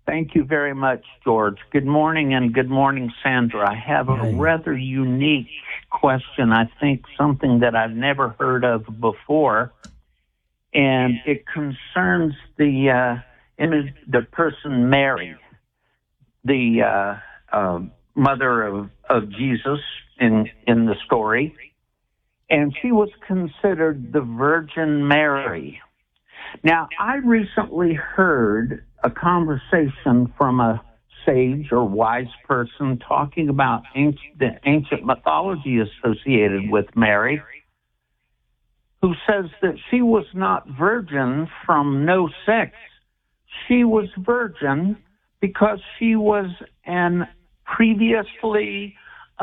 Thank you very much, George. Good morning, and good morning, Sandra. I have a rather unique question. I think something that I've never heard of before, and it concerns the person Mary, the mother of Jesus in the story, and she was considered the Virgin Mary. Now, I recently heard a conversation from a sage or wise person talking about the ancient mythology associated with Mary, who says that she was not virgin from no sex. She was virgin because she was an previously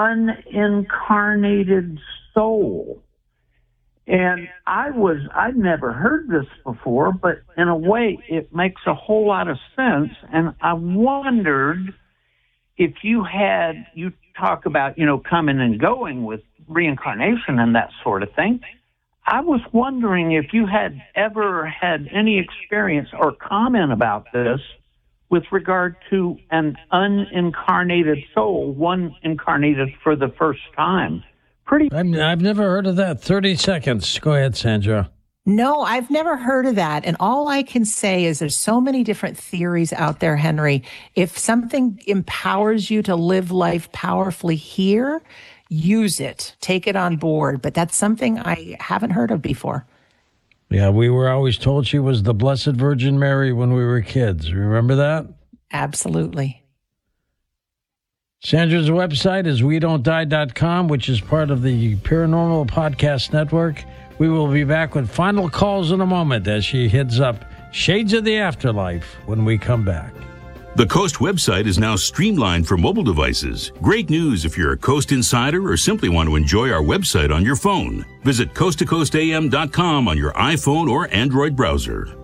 unincarnated soul. And I'd never heard this before, but in a way it makes a whole lot of sense. And I wondered if you talk about, coming and going with reincarnation and that sort of thing. I was wondering if you had ever had any experience or comment about this with regard to an unincarnated soul, one incarnated for the first time. I've never heard of that. 30 seconds. Go ahead, Sandra. No, I've never heard of that. And all I can say is there's so many different theories out there, Henry. If something empowers you to live life powerfully here, use it. Take it on board. But that's something I haven't heard of before. Yeah, we were always told she was the Blessed Virgin Mary when we were kids. Remember that? Absolutely. Sandra's website is WeDon'tDie.com, which is part of the Paranormal Podcast Network. We will be back with final calls in a moment as she heads up Shades of the Afterlife when we come back. The Coast website is now streamlined for mobile devices. Great news if you're a Coast insider or simply want to enjoy our website on your phone. Visit coasttocoastam.com on your iPhone or Android browser.